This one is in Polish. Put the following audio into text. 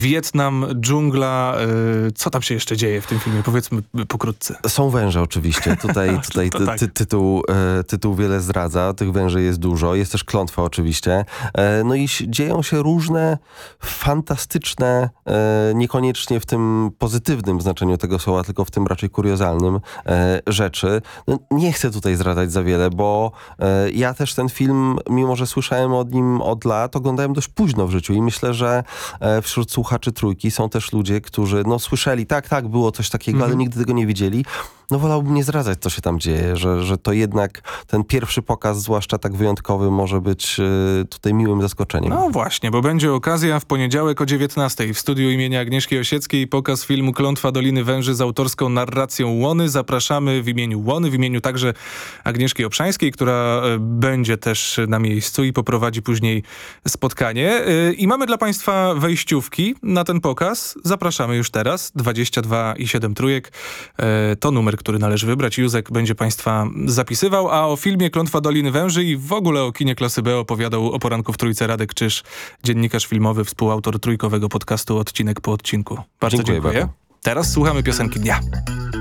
Wietnam, dżungla, co tam się jeszcze dzieje w tym filmie? Powiedzmy pokrótce. Są węże oczywiście. Tutaj tak. tytuł wiele zdradza. Tych węży jest dużo. Jest też klątwa oczywiście. No i dzieją się różne fantastyczne, niekoniecznie w tym pozytywnym znaczeniu tego słowa, tylko w tym raczej kuriozalnym rzeczy. No, nie chcę tutaj zdradzać za wiele, bo ja też ten film, mimo że słyszałem o nim od lat, oglądałem dość późno w życiu i myślę, że wśród słuchaczy Trójki są też ludzie, którzy słyszeli, tak, było coś takiego, ale nigdy tego nie widzieli. No wolałbym nie zdradzać, co się tam dzieje, że to jednak ten pierwszy pokaz, zwłaszcza tak wyjątkowy, może być tutaj miłym zaskoczeniem. No właśnie, bo będzie okazja w poniedziałek o 19:00 w studiu imienia Agnieszki Osieckiej. Pokaz filmu Klątwa Doliny Węży z autorską narracją Łony. Zapraszamy w imieniu Łony, w imieniu także Agnieszki Obszańskiej, która będzie też na miejscu i poprowadzi później spotkanie. I mamy dla Państwa wejściówki na ten pokaz. Zapraszamy już teraz. 22,7 trójek. To numer, który należy wybrać. Józek będzie Państwa zapisywał, a o filmie Klątwa Doliny Węży i w ogóle o kinie klasy B opowiadał o poranku w Trójce Radek Czyż, dziennikarz filmowy, współautor trójkowego podcastu Odcinek po odcinku. Bardzo dziękuję. Teraz słuchamy piosenki dnia.